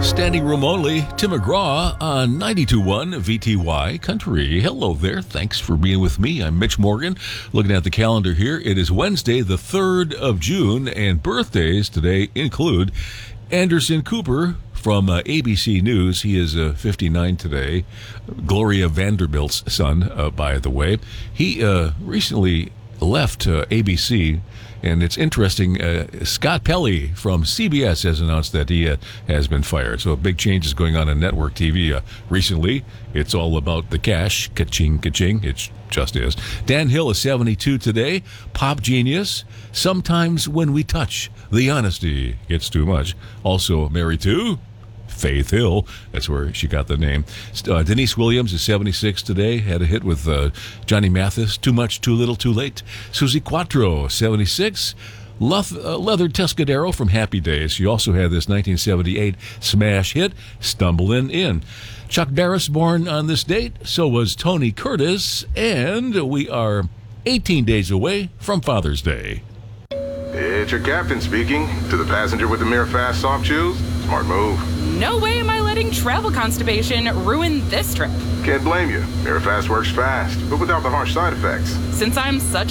Standing room only, Tim McGraw on 92.1 VTY Country. Hello there. Thanks for being with me. I'm Mitch Morgan. Looking at the calendar here, it is Wednesday, the 3rd of June, and birthdays today include Anderson Cooper from ABC News. He is 59 today. Gloria Vanderbilt's son, by the way. He recently left ABC. And it's interesting, Scott Pelley from CBS has announced that he has been fired. So a big change is going on network TV recently. It's all about the cash. Ka-ching, ka-ching. It just is. Dan Hill is 72 today. Pop genius. Sometimes when we touch, the honesty gets too much. Also married to Faith Hill. That's where she got the name. Denise Williams is 76 today. Had a hit with Johnny Mathis. Too Much, Too Little, Too Late. Susie Quattro, 76. Leather Tuscadero from Happy Days. She also had this 1978 smash hit, Stumblin' In. Chuck Barris born on this date. So was Tony Curtis. And we are 18 days away from Father's Day. It's your captain speaking. To the passenger with the Mirafast soft shoes, smart move. No way am I letting travel constipation ruin this trip. Can't blame you. Mirafast works fast, but without the harsh side effects. Since I'm such